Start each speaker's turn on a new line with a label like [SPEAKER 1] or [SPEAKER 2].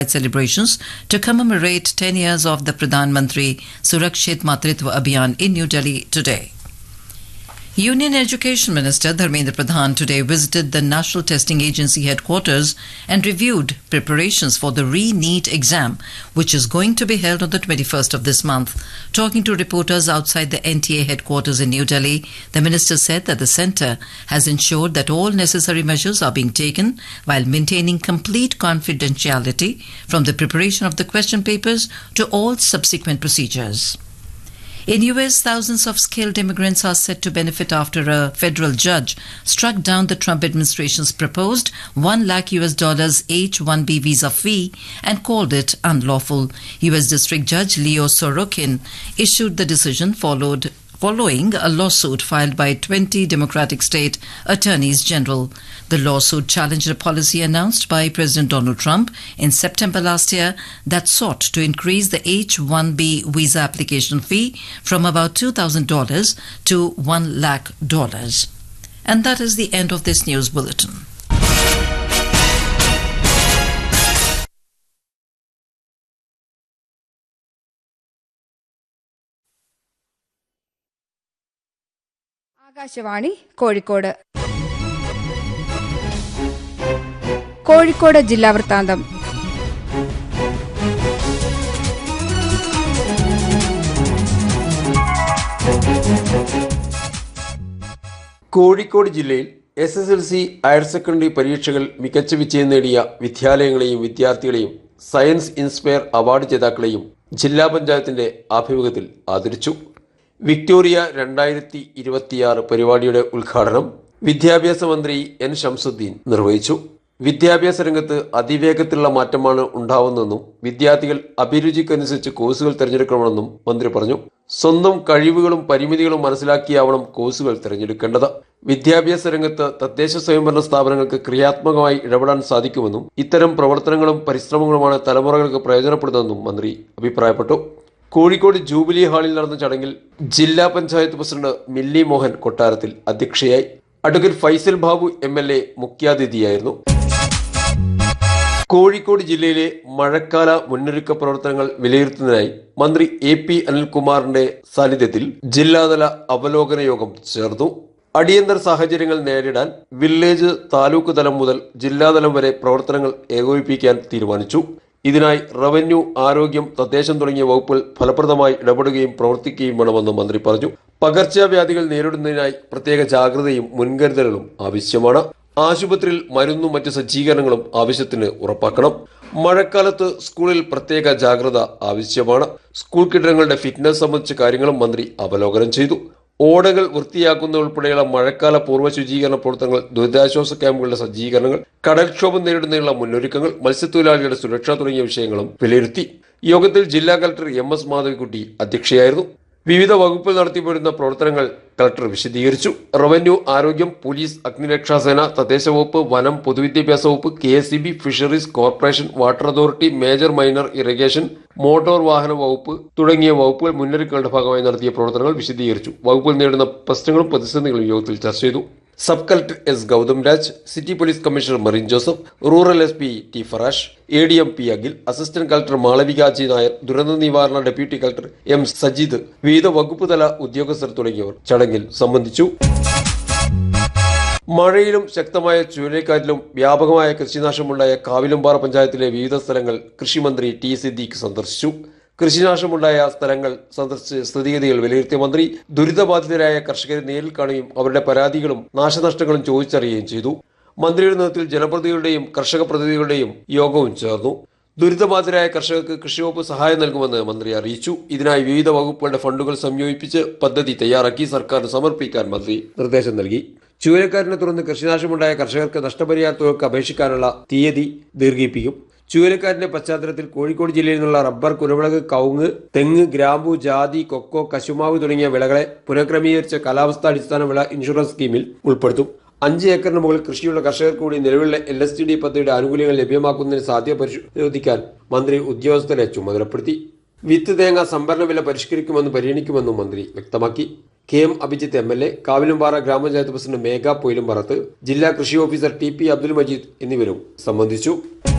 [SPEAKER 1] celebrations to commemorate 10 years of the Pradhan Mantri Surakshit Matritva Abhiyan in New Delhi today. Union Education Minister Dharmendra Pradhan today visited the National Testing Agency headquarters and reviewed preparations for the re-NEET exam, which is going to be held on the 21st of this month. Talking to reporters outside the NTA headquarters in New Delhi, the minister said that the centre has ensured that all necessary measures are being taken while maintaining complete confidentiality from the preparation of the question papers to all subsequent procedures. In US, thousands of skilled immigrants are set to benefit after a federal judge struck down the Trump administration's proposed $1 lakh H-1B visa fee and called it unlawful. US District Judge Leo Sorokin issued the decision following a lawsuit filed by 20 Democratic state attorneys general. The lawsuit challenged a policy announced by President Donald Trump in September last year that sought to increase the H-1B visa application fee from about $2,000 to $1 lakh. And that is the end of this news bulletin.
[SPEAKER 2] Akashvani Kozhikode Kozhikode ജില്ലാ വൃത്താന്തം.
[SPEAKER 3] കോഴിക്കോട് ജില്ലയിൽ SSLC higher secondary പരീക്ഷകൾ മികച്ച വിജയം നേടിയ വിദ്യാലയങ്ങളെയും വിദ്യാർത്ഥികളെയും science inspire award ജേതാക്കളെയും ജില്ലാ പഞ്ചായത്തിന്റെ ആഭിമുഖ്യത്തിൽ ആദരിച്ചു. വിക്ടോറിയ 2026 പരിപാടിയുടെ ഉദ്ഘാടനം വിദ്യാഭ്യാസ മന്ത്രി N. ഷംസുദ്ദീൻ നിർവഹിച്ചു. വിദ്യാഭ്യാസ രംഗത്ത് അതിവേഗത്തിലുള്ള മാറ്റമാണ് ഉണ്ടാവുന്നതെന്നും വിദ്യാർത്ഥികൾ അഭിരുചിക്കനുസരിച്ച് കോഴ്സുകൾ തിരഞ്ഞെടുക്കണമെന്നും മന്ത്രി പറഞ്ഞു. സ്വന്തം കഴിവുകളും പരിമിതികളും മനസ്സിലാക്കിയാവണം കോഴ്സുകൾ തിരഞ്ഞെടുക്കേണ്ടത്. വിദ്യാഭ്യാസ രംഗത്ത് തദ്ദേശ സ്വയംഭരണ സ്ഥാപനങ്ങൾക്ക് ക്രിയാത്മകമായി ഇടപെടാൻ സാധിക്കുമെന്നും ഇത്തരം പ്രവർത്തനങ്ങളും പരിശ്രമങ്ങളുമാണ് തലമുറകൾക്ക് പ്രയോജനപ്പെടുന്നതെന്നും മന്ത്രി അഭിപ്രായപ്പെട്ടു. കോഴിക്കോട് ജൂബിലി ഹാളിൽ നടന്ന ചടങ്ങിൽ ജില്ലാ പഞ്ചായത്ത് പ്രസിഡന്റ് മില്ലി മോഹൻ കൊട്ടാരത്തിൽ അധ്യക്ഷയായി. Advocate Faisal Babu MLA മുഖ്യാതിഥിയായിരുന്നു. കോഴിക്കോട് ജില്ലയിലെ മഴക്കാല മുന്നൊരുക്ക പ്രവർത്തനങ്ങൾ വിലയിരുത്തുന്നതിനായി മന്ത്രി AP അനിൽകുമാറിന്റെ സാന്നിധ്യത്തിൽ ജില്ലാതല അവലോകന യോഗം ചേർന്നു. അടിയന്തര സാഹചര്യങ്ങൾ നേരിടാൻ വില്ലേജ് താലൂക്ക് തലം മുതൽ ജില്ലാതലം വരെ പ്രവർത്തനങ്ങൾ ഏകോപിപ്പിക്കാൻ തീരുമാനിച്ചു. ഇതിനായി റവന്യൂ, ആരോഗ്യം, തദ്ദേശം തുടങ്ങിയ വകുപ്പുകൾ ഫലപ്രദമായി ഇടപെടുകയും പ്രവർത്തിക്കുകയും വേണമെന്ന് മന്ത്രി പറഞ്ഞു. പകർച്ചവ്യാധികൾ നേരിടുന്നതിനായി പ്രത്യേക ജാഗ്രതയും മുൻകരുതലുകളും ആവശ്യമാണ്. ആശുപത്രിയിൽ മരുന്നും മറ്റ് സജ്ജീകരണങ്ങളും ആവശ്യത്തിന് ഉറപ്പാക്കണം. മഴക്കാലത്ത് സ്കൂളിൽ പ്രത്യേക ജാഗ്രത ആവശ്യമാണ്. സ്കൂൾ കെട്ടിടങ്ങളുടെ ഫിറ്റ്നസ് സംബന്ധിച്ച കാര്യങ്ങളും മന്ത്രി അവലോകനം ചെയ്തു. ഓടകൾ വൃത്തിയാക്കുന്ന ഉൾപ്പെടെയുള്ള മഴക്കാല പൂർവ്വ ശുചീകരണ പ്രവർത്തനങ്ങൾ, ദുരിതാശ്വാസ ക്യാമ്പുകളുടെ സജ്ജീകരണങ്ങൾ, കടൽക്ഷോഭം നേരിടുന്നതിനുള്ള മുന്നൊരുക്കങ്ങൾ, മത്സ്യത്തൊഴിലാളികളുടെ സുരക്ഷ തുടങ്ങിയ വിഷയങ്ങളും വിലയിരുത്തി. യോഗത്തിൽ ജില്ലാ കളക്ടർ MS മാധവിക്കുട്ടി അധ്യക്ഷയായിരുന്നു. വിവിധ വകുപ്പിൽ നടത്തിവരുന്ന പ്രവർത്തനങ്ങൾ കളക്ടർ വിശദീകരിച്ചു. റവന്യൂ, ആരോഗ്യം, പോലീസ്, അഗ്നിരക്ഷാസേന, തദ്ദേശ വകുപ്പ്, വനം, പൊതുവിദ്യാഭ്യാസ വകുപ്പ്, KSEB, fisheries corporation, water authority, major minor irrigation, motor വാഹന വകുപ്പ് തുടങ്ങിയ വകുപ്പുകൾ മുന്നൊരുക്കങ്ങളുടെ ഭാഗമായി നടത്തിയ പ്രവർത്തനങ്ങൾ വിശദീകരിച്ചു. വകുപ്പിൽ നേരിടുന്ന പ്രശ്നങ്ങളും പ്രതിസന്ധികളും യോഗത്തിൽ ചർച്ച ചെയ്തു. Sub collector S. Gautam Raj, city police commissioner മറിൻ Joseph, rural SP T. Farash, ADM P. Akhil, assistant collector Malavika G. Nair, ദുരന്ത നിവാരണ ഡെപ്യൂട്ടി കളക്ടർ M. സജിദ്, വിവിധ വകുപ്പ് തല ഉദ്യോഗസ്ഥർ തുടങ്ങിയവർ ചടങ്ങിൽ സംബന്ധിച്ചു. മഴയിലും ശക്തമായ ചുഴലിക്കാറ്റിലും വ്യാപകമായ കൃഷിനാശമുണ്ടായ കാവിലുംപാറ പഞ്ചായത്തിലെ വിവിധ സ്ഥലങ്ങൾ കൃഷിമന്ത്രി T. സിദ്ദീഖ് സന്ദർശിച്ചു. കൃഷിനാശമുണ്ടായ സ്ഥലങ്ങൾ സന്ദർശിച്ച് സ്ഥിതിഗതികൾ വിലയിരുത്തിയ മന്ത്രി ദുരിതബാധിതരായ കർഷകരെ നേരിൽ കാണുകയും അവരുടെ പരാതികളും നാശനഷ്ടങ്ങളും ചോദിച്ചറിയുകയും ചെയ്തു. മന്ത്രിയുടെ നേതൃത്വത്തിൽ ജനപ്രതിനിധികളുടെയും കർഷക പ്രതിനിധികളുടെയും യോഗവും ചേർന്നു. ദുരിതബാധിതരായ കർഷകർക്ക് കൃഷിവകുപ്പ് സഹായം നൽകുമെന്ന് മന്ത്രി അറിയിച്ചു. ഇതിനായി വിവിധ വകുപ്പുകളുടെ ഫണ്ടുകൾ സംയോജിപ്പിച്ച് പദ്ധതി തയ്യാറാക്കി സർക്കാരിന് സമർപ്പിക്കാൻ മന്ത്രി നിർദ്ദേശം നൽകി. ചുഴലിക്കാറ്റിനെ തുടർന്ന് കൃഷിനാശമുണ്ടായ കർഷകർക്ക് നഷ്ടപരിഹാര തുകയ്ക്ക് അപേക്ഷിക്കാനുള്ള തീയതി ദീർഘിപ്പിക്കും. ചുഴലിക്കാറ്റിന്റെ പശ്ചാത്തലത്തിൽ കോഴിക്കോട് ജില്ലയിൽ നിന്നുള്ള റബ്ബർ, കുരുമുളക്, കവുങ്ങ്, തെങ്ങ്, ഗ്രാമ്പു, ജാതി, കൊക്കോ, കശുമാവ് തുടങ്ങിയ വിളകളെ പുനഃക്രമീകരിച്ച കാലാവസ്ഥാടിസ്ഥാന വിള ഇൻഷുറൻസ് സ്കീമിൽ ഉൾപ്പെടുത്തും. 5 ഏക്കറിന് മുകളിൽ കൃഷിയുള്ള കർഷകർക്ക് കൂടി നിലവിലുള്ള LSTD പദ്ധതിയുടെ ആനുകൂല്യങ്ങൾ ലഭ്യമാക്കുന്നതിന് സാധ്യത പരിശോധിക്കാൻ മന്ത്രി ഉദ്യോഗസ്ഥരെ ചുമതലപ്പെടുത്തി. വിത്ത് തേങ്ങ സംഭരണ വില പരിഷ്കരിക്കുമെന്ന് പരിഗണിക്കുമെന്നും മന്ത്രി വ്യക്തമാക്കി. KM അഭിജിത്ത് MLA, കാവിലുംപാറ ഗ്രാമപഞ്ചായത്ത് പ്രസിഡന്റ് മേഘ പൊയിലുംപറത്ത്, ജില്ലാ കൃഷി ഓഫീസർ TP അബ്ദുൽ മജീദ് എന്നിവരും സംബന്ധിച്ചു.